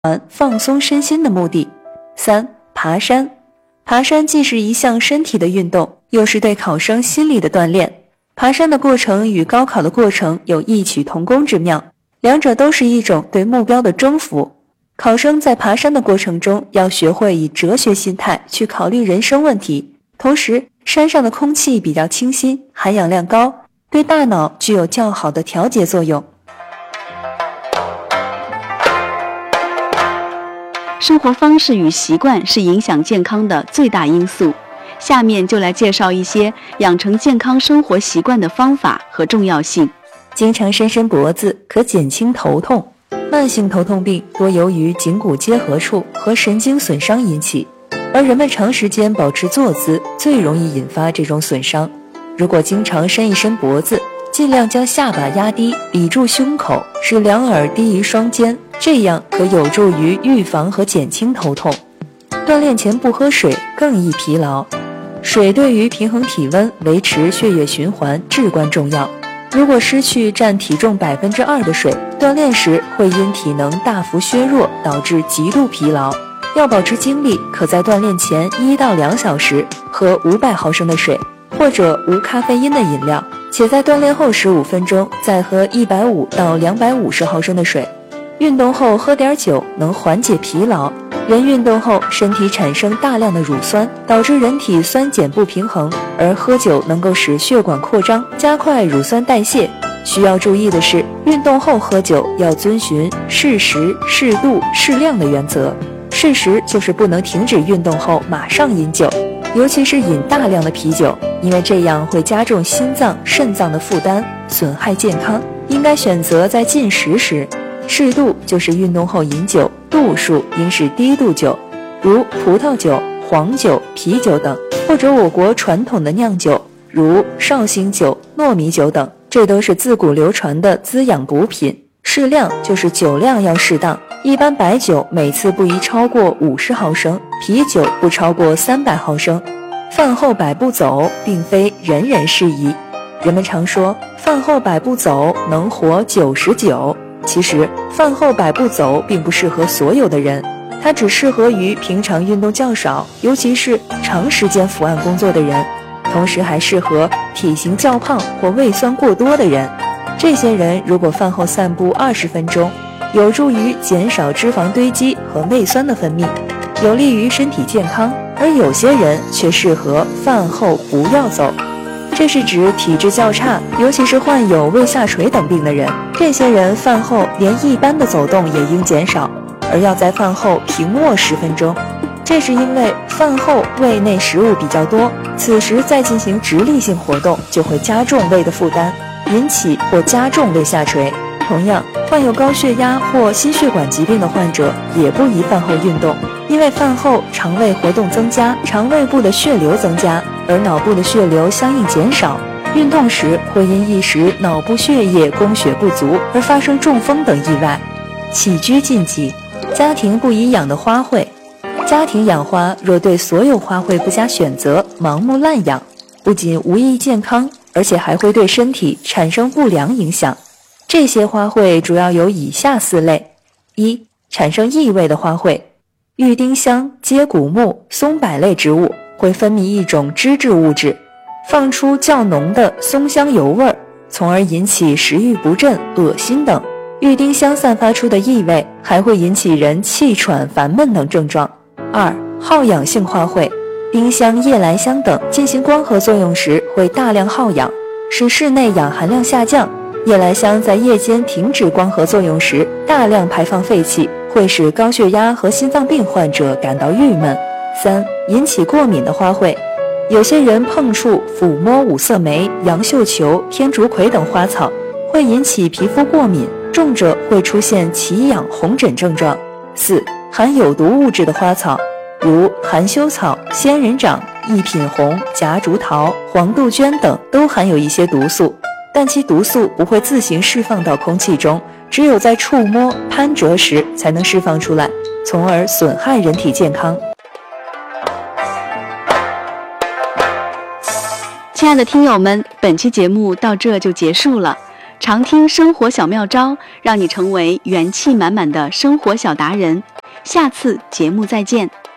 放松身心的目的。3. 爬山。爬山既是一项身体的运动，又是对考生心理的锻炼。爬山的过程与高考的过程有异曲同工之妙，两者都是一种对目标的征服。考生在爬山的过程中，要学会以哲学心态去考虑人生问题，同时山上的空气比较清新，含氧量高，对大脑具有较好的调节作用。 生活方式与习惯是影响健康的最大因素。下面就来介绍一些养成健康生活习惯的方法和重要性。 经常伸伸脖子可减轻头痛。慢性头痛病多由于颈骨结合处和神经损伤引起，而人们长时间保持坐姿最容易引发这种损伤。如果经常伸一伸脖子，尽量将下巴压低，抵住胸口，使两耳低于双肩，这样可有助于预防和减轻头痛。锻炼前不喝水更易疲劳。水对于平衡体温、维持血液循环至关重要。如果失去占体重2%的水，锻炼时会因体能大幅削弱，导致极度疲劳。要保持精力，可在锻炼前1到2小时喝500毫升的水，或者无咖啡因的饮料，且在锻炼后15分钟再喝150到250毫升的水。运动后喝点酒能缓解疲劳。人运动后身体产生大量的乳酸，导致人体酸碱不平衡，而喝酒能够使血管扩张，加快乳酸代谢。需要注意的是，运动后喝酒要遵循适时、适度、适量的原则。适时就是不能停止运动后马上饮酒，尤其是饮大量的啤酒，因为这样会加重心脏、肾脏的负担，损害健康。应该选择在进食时。适度就是运动后饮酒，度数应是低度酒，如葡萄酒、黄酒、啤酒等，或者我国传统的酿酒，如绍兴酒、糯米酒等，这都是自古流传的滋养补品。适量就是酒量要适当，一般白酒每次不宜超过50毫升，啤酒不超过300毫升。饭后百步走，并非人人适宜。人们常说饭后百步走能活99，其实饭后百步走并不适合所有的人，它只适合于平常运动较少，尤其是长时间伏案工作的人，同时还适合体型较胖或胃酸过多的人。这些人如果饭后散步20分钟，有助于减少脂肪堆积和胃酸的分泌，有利于身体健康。而有些人却适合饭后不要走，这是指体质较差，尤其是患有胃下垂等病的人。这些人饭后连一般的走动也应减少，而要在饭后平卧10分钟。这是因为饭后胃内食物比较多，此时再进行直立性活动就会加重胃的负担，引起或加重胃下垂。同样，患有高血压或心血管疾病的患者也不宜饭后运动，因为饭后肠胃活动增加，肠胃部的血流增加，而脑部的血流相应减少。运动时会因一时脑部血液供血不足而发生中风等意外。起居禁忌：家庭不宜养的花卉。家庭养花若对所有花卉不加选择，盲目滥养，不仅无益健康，而且还会对身体产生不良影响。这些花卉主要有以下4类： 1. 产生异味的花卉。郁丁香、接骨木、松柏类植物会分泌一种脂质物质，放出较浓的松香油味，从而引起食欲不振、恶心等。郁丁香散发出的异味还会引起人气喘、烦闷等症状。2. 耗氧性花卉。丁香、夜来香等进行光合作用时会大量耗氧，使室内氧含量下降。夜来香在夜间停止光合作用时大量排放废气，会使高血压和心脏病患者感到郁闷。3. 引起过敏的花卉。有些人碰触、抚摸五色梅、杨绣球、天竺葵等花草，会引起皮肤过敏，重者会出现奇痒、红疹症状。4. 含有毒物质的花草，如含羞草、仙人掌、一品红、夹竹桃、黄杜鹃等都含有一些毒素，但其毒素不会自行释放到空气中，只有在触摸、攀折时才能释放出来，从而损害人体健康。亲爱的听友们，本期节目到这就结束了。 常听生活小妙招，让你成为元气满满的生活小达人。下次节目再见。